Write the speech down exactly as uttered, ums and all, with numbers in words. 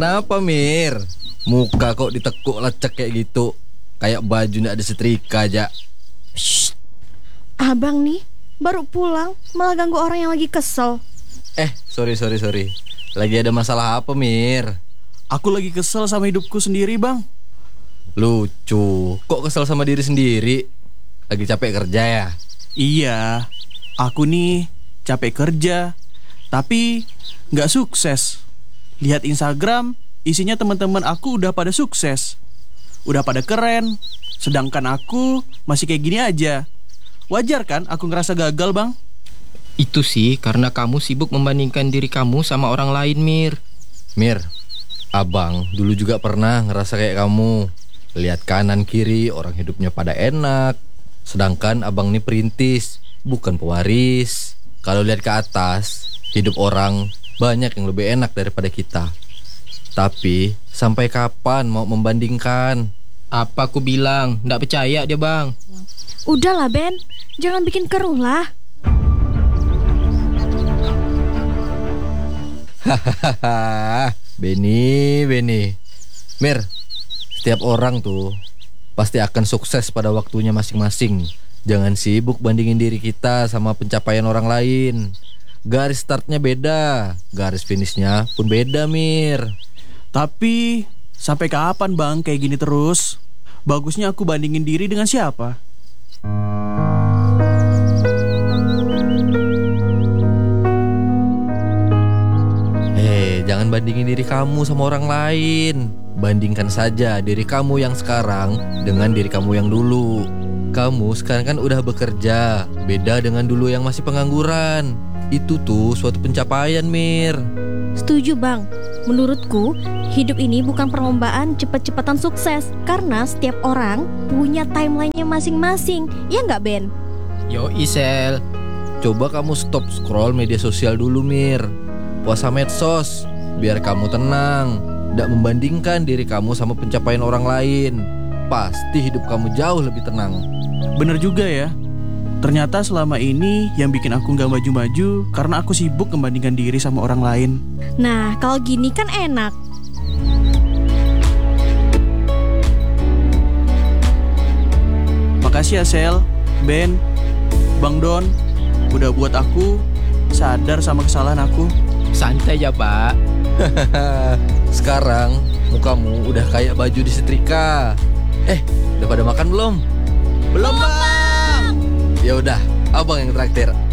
Kenapa Mir? Muka kok ditekuk lecek kayak gitu, kayak baju nggak ada setrika aja. Shh. Abang nih baru pulang malah ganggu orang yang lagi kesel. Eh sorry sorry sorry Lagi ada masalah apa Mir? Aku lagi kesel sama hidupku sendiri bang. Lucu, kok kesel sama diri sendiri? Lagi capek kerja ya? Iya, aku nih capek kerja tapi gak sukses. Lihat Instagram, isinya teman-teman aku udah pada sukses, udah pada keren, sedangkan aku masih kayak gini aja. Wajar kan aku ngerasa gagal bang? Itu sih karena kamu sibuk membandingkan diri kamu sama orang lain, Mir. Mir, abang dulu juga pernah ngerasa kayak kamu. Lihat kanan kiri orang hidupnya pada enak, sedangkan abang nih perintis, bukan pewaris. Kalau lihat ke atas, hidup orang banyak yang lebih enak daripada kita. Tapi sampai kapan mau membandingkan? Apa aku bilang, nggak percaya dia bang. Udahlah Ben, jangan bikin keruh lah. Hahaha, Beni, Beni. Mir, setiap orang tuh pasti akan sukses pada waktunya masing-masing. Jangan sibuk bandingin diri kita sama pencapaian orang lain. Garis startnya beda, garis finishnya pun beda Mir. Tapi sampai kapan bang kayak gini terus? Bagusnya aku bandingin diri dengan siapa? Eh, jangan bandingin diri kamu sama orang lain. Bandingkan saja diri kamu yang sekarang dengan diri kamu yang dulu. Kamu sekarang kan udah bekerja, beda dengan dulu yang masih pengangguran. Itu tuh suatu pencapaian Mir. Setuju bang. Menurutku hidup ini bukan perlombaan cepet-cepetan sukses, karena setiap orang punya timelinenya masing-masing. Ya nggak Ben? Yo Isel. Coba kamu stop scroll media sosial dulu Mir. Puasa medsos, biar kamu tenang. Nggak membandingkan diri kamu sama pencapaian orang lain. Pasti hidup kamu jauh lebih tenang. Bener juga ya. Ternyata selama ini yang bikin aku gak maju-maju karena aku sibuk membandingkan diri sama orang lain. Nah kalau gini kan enak. Makasih ya Sel, Ben, Bang Don, udah buat aku sadar sama kesalahan aku. Santai ya pak. Sekarang mukamu udah kayak baju disetrika. Eh, udah pada makan belum? Belum bang. Ya udah, abang yang traktir.